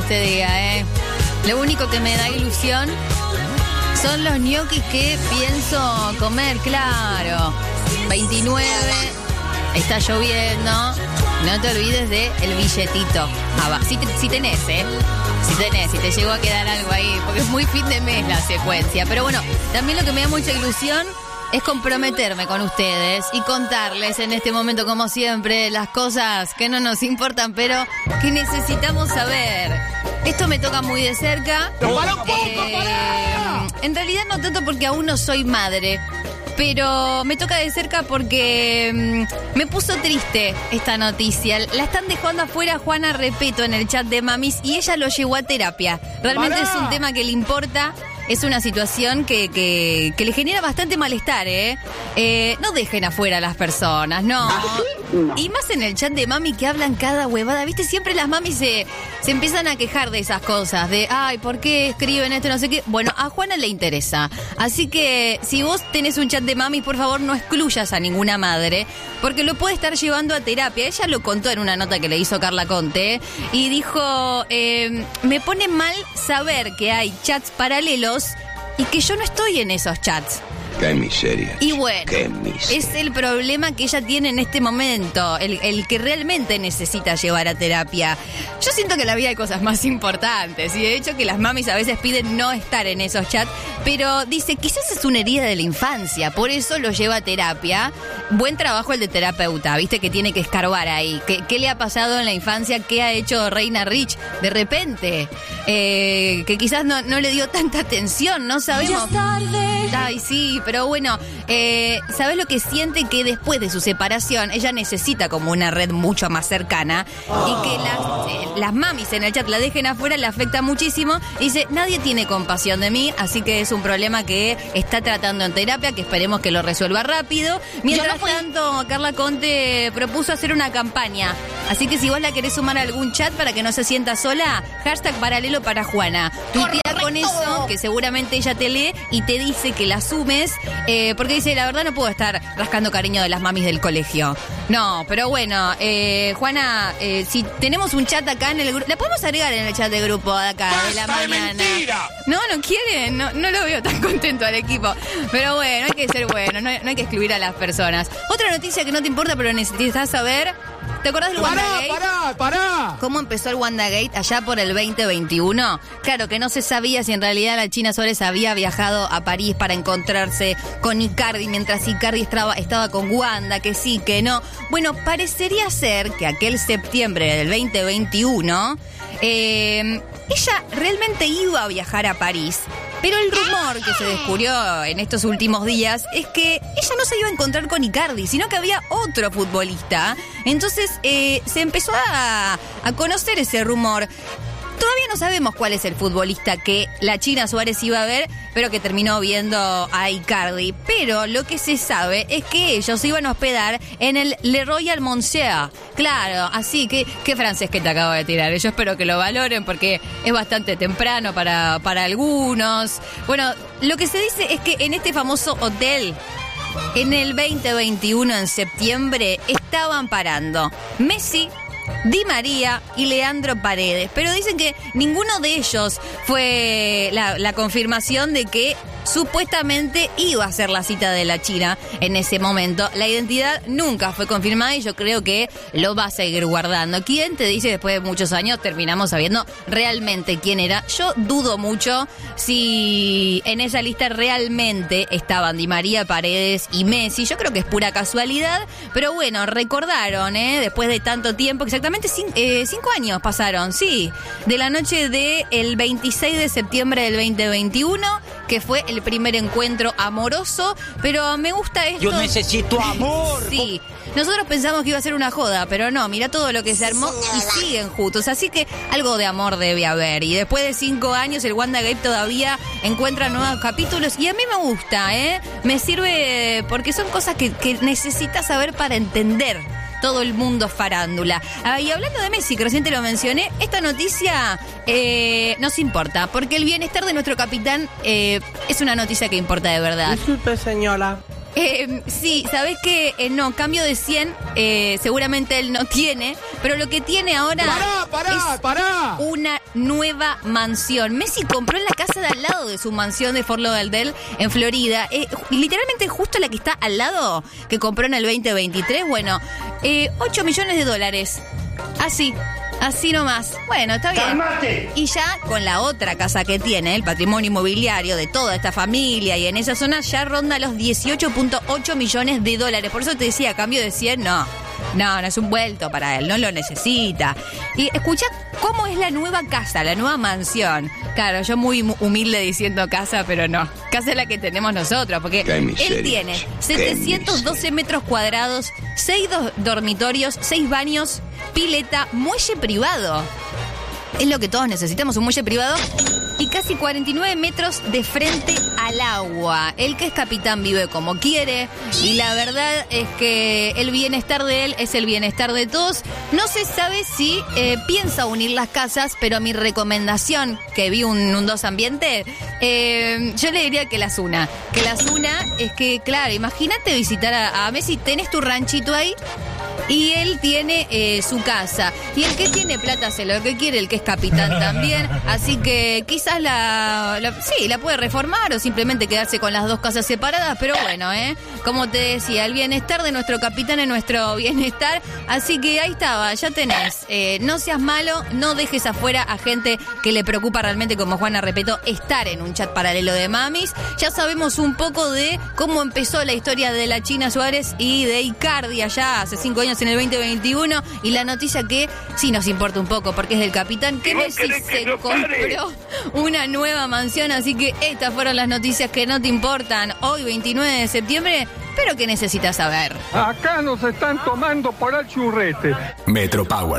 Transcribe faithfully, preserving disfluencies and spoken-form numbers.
te diga, ¿eh? Lo único que me da ilusión son los ñoquis que pienso comer, claro. veintinueve, está lloviendo. No te olvides de el billetito. Ah, va. Si, te, si tenés, ¿eh? Si tenés, si te llegó a quedar algo ahí, porque es muy fin de mes la secuencia. Pero bueno, también lo que me da mucha ilusión es comprometerme con ustedes y contarles en este momento, como siempre, las cosas que no nos importan, pero que necesitamos saber. Esto me toca muy de cerca. Eh, en realidad no tanto porque aún no soy madre, pero me toca de cerca porque mmm, me puso triste esta noticia. La están dejando afuera Juana Repeto en el chat de Mamis y ella lo llevó a terapia. Realmente ¡Para! Es un tema que le importa. Es una situación que, que, que le genera bastante malestar, ¿eh? ¿eh? No dejen afuera a las personas, no. Y más en el chat de Mami que hablan cada huevada. ¿Viste? Siempre las mamis se, se empiezan a quejar de esas cosas. De, ay, ¿por qué escriben esto? No sé qué. Bueno, a Juana le interesa. Así que si vos tenés un chat de Mami, por favor no excluyas a ninguna madre. Porque lo puede estar llevando a terapia. Ella lo contó en una nota que le hizo Carla Conte. Y dijo, eh, me pone mal saber que hay chats paralelos y que yo no estoy en esos chats. Qué miseria. Y bueno, qué miseria. Es el problema que ella tiene en este momento, el, el que realmente necesita llevar a terapia. Yo siento que en la vida hay cosas más importantes y de hecho que las mamis a veces piden no estar en esos chats, pero dice, quizás es una herida de la infancia, por eso lo lleva a terapia. Buen trabajo el de terapeuta, viste que tiene que escarbar ahí. ¿Qué, qué le ha pasado en la infancia? ¿Qué ha hecho Reina Rich de repente? Eh, que quizás no, no le dio tanta atención, no sabemos. Ya es tarde. Ay, sí, pero bueno, eh, ¿sabes lo que siente? Que después de su separación, ella necesita como una red mucho más cercana y que las, eh, las mamis en el chat la dejen afuera, le afecta muchísimo. Y dice, nadie tiene compasión de mí, así que es un problema que está tratando en terapia, que esperemos que lo resuelva rápido. Mientras no tanto, Carla Conte propuso hacer una campaña. Así que si vos la querés sumar a algún chat para que no se sienta sola, hashtag paralelo para Juana. Tuitea con eso, que seguramente ella te lee y te dice que la sumes, eh, porque dice, la verdad no puedo estar rascando cariño de las mamis del colegio. No, pero bueno, eh, Juana, eh, si tenemos un chat acá en el grupo, la podemos agregar en el chat de grupo de acá, de la mañana. De mentira! No, no quieren, no, no lo veo tan contento al equipo. Pero bueno, hay que ser bueno, no, no hay que excluir a las personas. Otra noticia que no te importa, pero necesitas saber. ¿Te acordás del WandaGate? ¡Pará, pará, pará! ¿Cómo empezó el WandaGate allá por el veinte veintiuno? Claro, que no se sabía si en realidad la China Suárez había viajado a París para encontrarse con Icardi, mientras Icardi estaba, estaba con Wanda, que sí, que no. Bueno, parecería ser que aquel septiembre del veinte veintiuno, eh, ella realmente iba a viajar a París. Pero el rumor que se descubrió en estos últimos días es que ella no se iba a encontrar con Icardi, sino que había otro futbolista. Entonces eh, se empezó a, a conocer ese rumor. Todavía no sabemos cuál es el futbolista que la China Suárez iba a ver, pero que terminó viendo a Icardi. Pero lo que se sabe es que ellos se iban a hospedar en el Le Royal Monsieur. Claro, así que, qué francés que te acabo de tirar. Yo espero que lo valoren porque es bastante temprano para, para algunos. Bueno, lo que se dice es que en este famoso hotel, en el veinte veintiuno, en septiembre, estaban parando Messi, Di María y Leandro Paredes, pero dicen que ninguno de ellos fue la, la confirmación de que supuestamente iba a ser la cita de la China en ese momento. La identidad nunca fue confirmada y yo creo que lo va a seguir guardando. ¿Quién te dice después de muchos años terminamos sabiendo realmente quién era? Yo dudo mucho si en esa lista realmente estaban Di María, Paredes y Messi. Yo creo que es pura casualidad, pero bueno, recordaron, ¿eh? Después de tanto tiempo, exactamente cinco, eh, cinco años pasaron, sí, de la noche del veintiséis de septiembre del veinte veintiuno, que fue el primer encuentro amoroso, pero me gusta esto. Yo necesito amor. Sí, nosotros pensamos que iba a ser una joda, pero no, mira todo lo que se armó y siguen juntos, así que algo de amor debe haber. Y después de cinco años el WandaGate todavía encuentra nuevos capítulos y a mí me gusta, ¿eh? Me sirve porque son cosas que, que necesitas saber para entender todo el mundo farándula. Ah, y hablando de Messi, que recién te lo mencioné, esta noticia eh, nos importa, porque el bienestar de nuestro capitán eh, es una noticia que importa de verdad. Disculpe, señora. Eh, sí, ¿sabés qué? Eh, no, cambio de cien, eh, seguramente él no tiene, pero lo que tiene ahora ¡Pará, pará, es pará! una nueva mansión. Messi compró en la casa de al lado de su mansión de Fort Lauderdale, en Florida, eh, literalmente justo la que está al lado, que compró en el veinte veintitrés, bueno, eh, ocho millones de dólares, así. Así nomás. Bueno, está bien. ¡Calmate! Y ya con la otra casa que tiene, el patrimonio inmobiliario de toda esta familia y en esa zona ya ronda los dieciocho punto ocho millones de dólares. Por eso te decía, a cambio de cien, no. No, no es un vuelto para él, no lo necesita. Y escucha cómo es la nueva casa, la nueva mansión. Claro, yo muy humilde diciendo casa, pero no. Casa es la que tenemos nosotros, porque él tiene setecientos doce metros cuadrados, seis do- dormitorios, seis baños, pileta, muelle privado. Es lo que todos necesitamos, un muelle privado. Y casi cuarenta y nueve metros de frente al agua. El que es capitán vive como quiere. Y la verdad es que el bienestar de él es el bienestar de todos. No se sabe si eh, piensa unir las casas, pero mi recomendación, que vi un, un dos ambiente, eh, yo le diría que las una. Que las una es que, claro, imagínate visitar a, a Messi, tenés tu ranchito ahí. Y él tiene eh, su casa. Y el que tiene plata hace lo que quiere, el que es capitán también. Así que quizás la, la sí, la puede reformar o simplemente quedarse con las dos casas separadas. Pero bueno, ¿eh? Como te decía, el bienestar de nuestro capitán es nuestro bienestar. Así que ahí estaba, ya tenés. Eh, no seas malo, no dejes afuera a gente que le preocupa realmente, como Juana Repetto, estar en un chat paralelo de mamis. Ya sabemos un poco de cómo empezó la historia de la China Suárez y de Icardi allá hace cinco años en el veinte veintiuno, y la noticia que sí nos importa un poco porque es del capitán, que Messi se compró una nueva mansión. Así que estas fueron las noticias que no te importan hoy veintinueve de septiembre, pero que necesitas saber. Acá nos están tomando por el churrete. Metro Power.